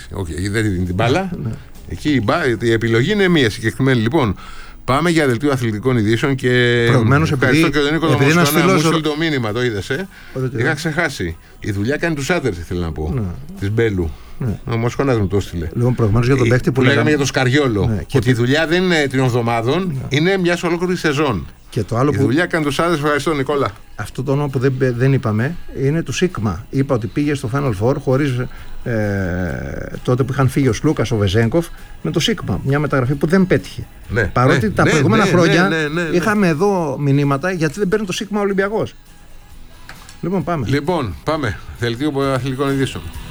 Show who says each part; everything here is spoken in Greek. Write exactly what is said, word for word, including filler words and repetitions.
Speaker 1: Όχι, εκεί δεν δίνει την μπάλα. Ναι. Εκεί η, μπα, η επιλογή είναι μία συγκεκριμένη. Λοιπόν, πάμε για δελτίο αθλητικών ειδήσεων και.
Speaker 2: Προηγουμένως,
Speaker 1: ευχαριστώ
Speaker 2: επειδή,
Speaker 1: και τον Νίκο Δαμασκόνα. Μου στείλε το μήνυμα, το είδες, ε?
Speaker 2: Ότι
Speaker 1: Είχα ξεχάσει. Η δουλειά κάνει τους άντρες, ήθελα να πω.
Speaker 2: Ναι.
Speaker 1: Της Μπέλου.
Speaker 2: Ναι.
Speaker 1: Ο Μασκόνας μου το έστειλε.
Speaker 2: Λοιπόν, προηγουμένως για τον παίκτη που,
Speaker 1: που λέγαμε, λέγαμε για το Σκαριόλο.
Speaker 2: Ναι.
Speaker 1: Και ότι η δουλειά δεν είναι τριών εβδομάδων, ναι. είναι μια ολόκληρη σεζόν.
Speaker 2: Και το άλλο
Speaker 1: η
Speaker 2: που...
Speaker 1: δουλειά κάνει τους άντρες, ευχαριστώ Νικόλα.
Speaker 2: Αυτό το όνομα που δεν, δεν είπαμε είναι του Σίγμα. Είπα ότι πήγε στο Final Four χωρίς ε, τότε που είχαν φύγει ο Σλούκας, ο Βεζέγκοφ, με το Σίγμα. Μια μεταγραφή που δεν πέτυχε.
Speaker 1: Ναι,
Speaker 2: Παρότι
Speaker 1: ναι,
Speaker 2: τα
Speaker 1: ναι,
Speaker 2: προηγούμενα
Speaker 1: ναι,
Speaker 2: χρόνια
Speaker 1: ναι, ναι, ναι, ναι.
Speaker 2: είχαμε εδώ μηνύματα γιατί δεν παίρνει το Σίγμα ο Ολυμπιακός. Λοιπόν, πάμε.
Speaker 1: Λοιπόν, πάμε. Δελτίο αθλητικών ειδήσεων.